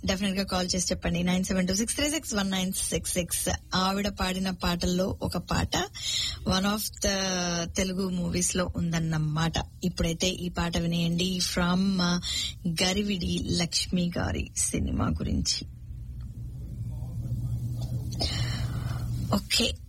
Definite గా call చేసి చెప్పండి. 9726361966. ఆవిడ పాడిన పాటల్లో ఒక పాట one of the Telugu movies లో ఉందన్నమాట. ఇప్పుడైతే ఈ పాట వినేయండి ఫ్రమ్ గరివిడి లక్ష్మి గారి సినిమా గురించి. ఓకే,